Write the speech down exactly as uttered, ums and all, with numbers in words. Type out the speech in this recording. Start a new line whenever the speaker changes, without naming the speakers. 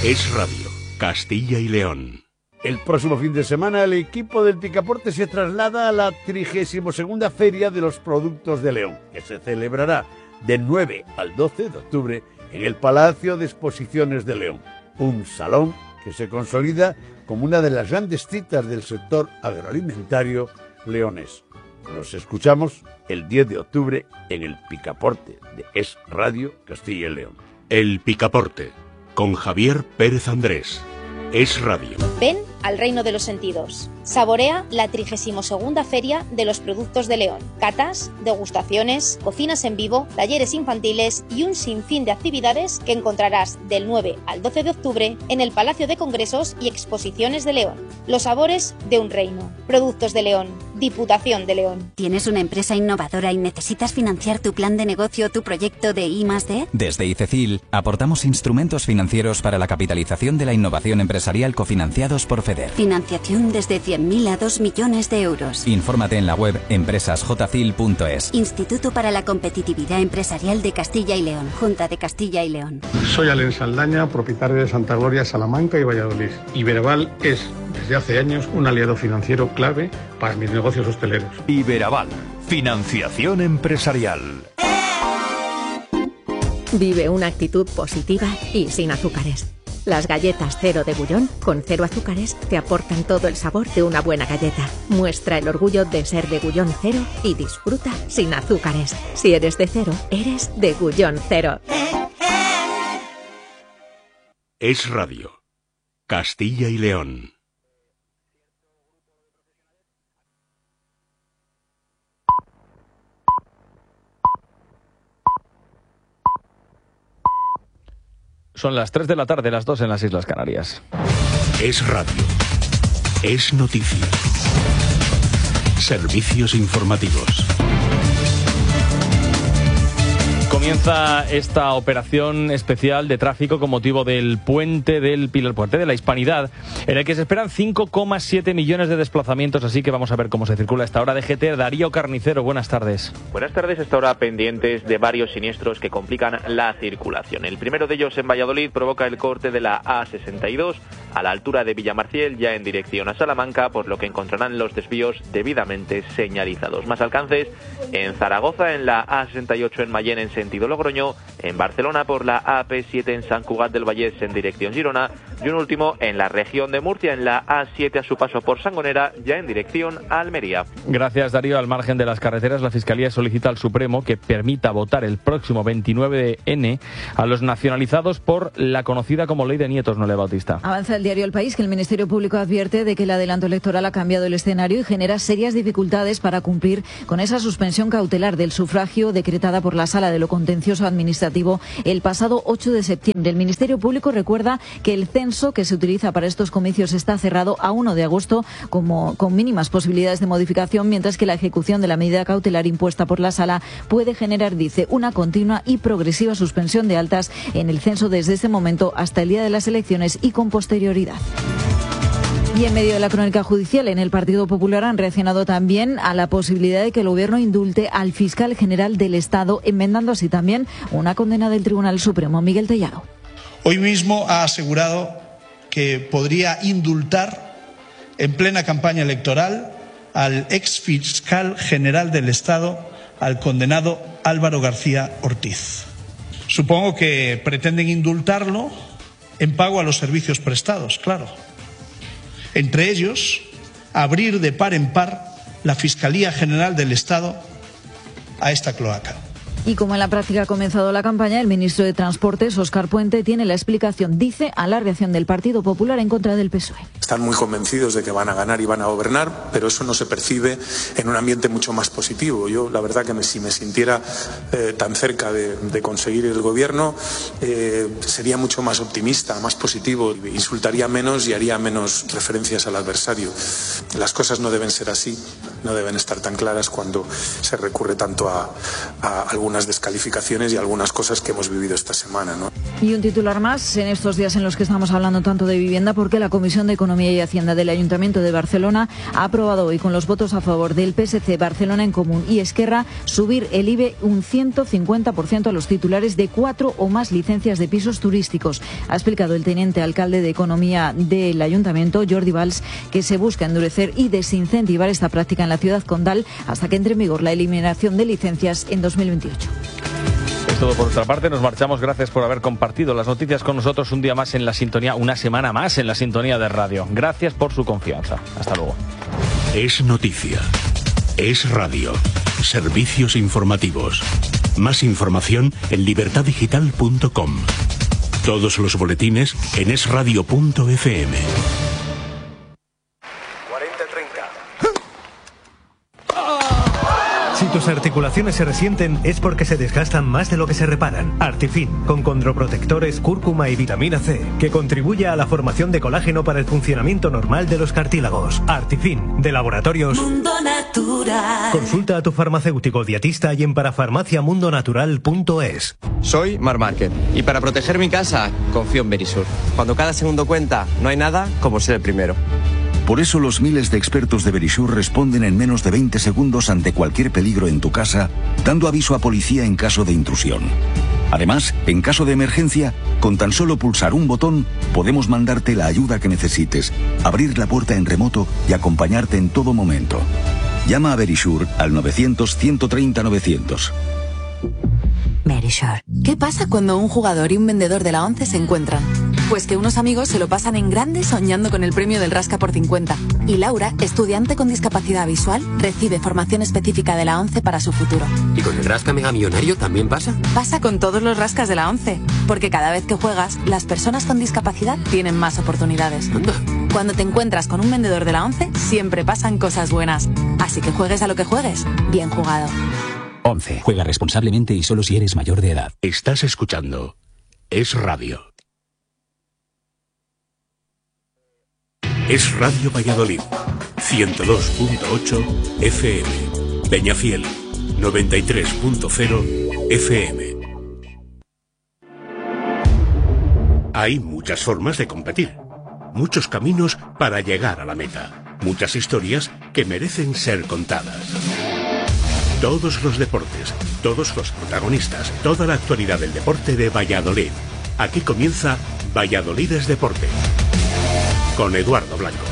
Es Radio, Castilla y León.
El próximo fin de semana el equipo del Picaporte se traslada a la trigésima segunda Feria de los Productos de León, que se celebrará del nueve al doce de octubre en el Palacio de Exposiciones de León, un salón que se consolida como una de las grandes citas del sector agroalimentario leonés. Nos escuchamos el diez de octubre en el Picaporte de Es Radio Castilla y León.
El Picaporte, con Javier Pérez Andrés. Es Radio.
Ven al reino de los sentidos. Saborea la trigésima segunda Feria de los Productos de León. Catas, degustaciones, cocinas en vivo, talleres infantiles y un sinfín de actividades que encontrarás del nueve al doce de octubre en el Palacio de Congresos y Exposiciones de León. Los sabores de un reino. Productos de León. Diputación de León.
¿Tienes una empresa innovadora y necesitas financiar tu plan de negocio o tu proyecto de I más D?
Desde ICECIL aportamos instrumentos financieros para la capitalización de la innovación empresarial cofinanciados por FEDER.
Financiación desde cien mil a dos millones de euros.
Infórmate en la web empresas j cil punto es.
Instituto para la Competitividad Empresarial de Castilla y León. Junta de Castilla y León.
Soy Alén Saldaña, propietario de Santa Gloria, Salamanca y Valladolid. Iberaval es, desde hace años, un aliado financiero clave para mis negocios hosteleros.
Iberaval, financiación empresarial.
Vive una actitud positiva y sin azúcares. Las galletas cero de Gullón, con cero azúcares, te aportan todo el sabor de una buena galleta. Muestra el orgullo de ser de Gullón Cero y disfruta sin azúcares. Si eres de cero, eres de Gullón Cero.
Es Radio, Castilla y León.
Son las tres de la tarde, las dos en las Islas Canarias.
Es Radio. Es noticia. Servicios informativos.
Comienza esta operación especial de tráfico con motivo del puente del Pilar, puente de la Hispanidad, en el que se esperan cinco coma siete millones de desplazamientos, así que vamos a ver cómo se circula a esta hora de G T. Darío Carnicero, buenas tardes.
Buenas tardes, esta hora pendientes de varios siniestros que complican la circulación. El primero de ellos en Valladolid provoca el corte de la A sesenta y dos a la altura de Villamarciel, ya en dirección a Salamanca, por lo que encontrarán los desvíos debidamente señalizados. Más alcances en Zaragoza, en la A sesenta y ocho en Mayén en sentido Logroño, en Barcelona por la A P siete en Sant Cugat del Vallès en dirección Girona, y un último en la región de Murcia, en la A siete a su paso por Sangonera, ya en dirección a Almería.
Gracias, Darío. Al margen de las carreteras, la Fiscalía solicita al Supremo que permita votar el próximo veintinueve de ene a los nacionalizados por la conocida como Ley de Nietos, Noelia Bautista.
Avanza el diario El País que el Ministerio Público advierte de que el adelanto electoral ha cambiado el escenario y genera serias dificultades para cumplir con esa suspensión cautelar del sufragio decretada por la Sala de lo Contencioso Administrativo el pasado ocho de septiembre. El Ministerio Público recuerda que el censo que se utiliza para estos comicios está cerrado a uno de agosto como, con mínimas posibilidades de modificación, mientras que la ejecución de la medida cautelar impuesta por la Sala puede generar, dice, una continua y progresiva suspensión de altas en el censo desde ese momento hasta el día de las elecciones y con posterioridad. Y en medio de la crónica judicial, en el Partido Popular han reaccionado también a la posibilidad de que el Gobierno indulte al fiscal general del Estado, enmendando así también una condena del Tribunal Supremo. Miguel Tellado.
Hoy mismo ha asegurado que podría indultar en plena campaña electoral al ex fiscal general del Estado, al condenado Álvaro García Ortiz. Supongo que pretenden indultarlo en pago a los servicios prestados, claro. Entre ellos, abrir de par en par la Fiscalía General del Estado a esta cloaca.
Y como en la práctica ha comenzado la campaña, el ministro de Transportes, Óscar Puente, tiene la explicación, dice, a la reacción del Partido Popular en contra del P S O E.
Están muy convencidos de que van a ganar y van a gobernar, pero eso no se percibe en un ambiente mucho más positivo. Yo, la verdad, que me, si me sintiera eh, tan cerca de, de conseguir el gobierno, eh, sería mucho más optimista, más positivo, insultaría menos y haría menos referencias al adversario. Las cosas no deben ser así. no deben estar tan claras cuando se recurre tanto a, a algunas descalificaciones y algunas cosas que hemos vivido esta semana, ¿no?
Y un titular más en estos días en los que estamos hablando tanto de vivienda, porque la Comisión de Economía y Hacienda del Ayuntamiento de Barcelona ha aprobado hoy, con los votos a favor del P S C, Barcelona en Común y Esquerra, subir el I B E un ciento cincuenta por ciento a los titulares de cuatro o más licencias de pisos turísticos. Ha explicado el teniente alcalde de Economía del Ayuntamiento, Jordi Valls, que se busca endurecer y desincentivar esta práctica en la ciudad condal hasta que entre en vigor la eliminación de licencias en dos mil veintiocho.
Es todo por nuestra parte, nos marchamos. Gracias por haber compartido las noticias con nosotros un día más en la sintonía, una semana más en la sintonía de radio. Gracias por su confianza. Hasta luego.
Es noticia. Es radio. Servicios informativos. Más información en libertad digital punto com. Todos los boletines en es radio punto efe eme.
Si tus articulaciones se resienten es porque se desgastan más de lo que se reparan. Artifin, con condroprotectores, cúrcuma y vitamina C, que contribuye a la formación de colágeno para el funcionamiento normal de los cartílagos. Artifin, de Laboratorios
Mundo Natural.
Consulta a tu farmacéutico dietista y en parafarmacia mundo natural punto es.
Soy Mar Márquez y para proteger mi casa confío en Verisur. Cuando cada segundo cuenta, no hay nada como ser el primero.
Por eso los miles de expertos de Verisur responden en menos de veinte segundos ante cualquier peligro en tu casa, dando aviso a policía en caso de intrusión. Además, en caso de emergencia, con tan solo pulsar un botón, podemos mandarte la ayuda que necesites, abrir la puerta en remoto y acompañarte en todo momento. Llama a Verisur al novecientos, ciento treinta, novecientos.
Verisur. ¿Qué pasa cuando un jugador y un vendedor de la ONCE se encuentran? Pues que unos amigos se lo pasan en grande soñando con el premio del Rasca por cincuenta. Y Laura, estudiante con discapacidad visual, recibe formación específica de la ONCE para su futuro.
¿Y con el Rasca Mega Millonario también pasa?
Pasa con todos los rascas de la ONCE. Porque cada vez que juegas, las personas con discapacidad tienen más oportunidades.
Anda.
Cuando te encuentras con un vendedor de la ONCE, siempre pasan cosas buenas. Así que juegues a lo que juegues, bien jugado.
once. Juega responsablemente y solo si eres mayor de edad.
Estás escuchando Es Radio. Es Radio Valladolid, ciento dos punto ocho efe eme. Peñafiel, noventa y tres punto cero efe eme. Hay muchas formas de competir, muchos caminos para llegar a la meta, muchas historias que merecen ser contadas. Todos los deportes, todos los protagonistas, toda la actualidad del deporte de Valladolid. Aquí comienza Valladolid es Deporte, con Eduardo Blanco.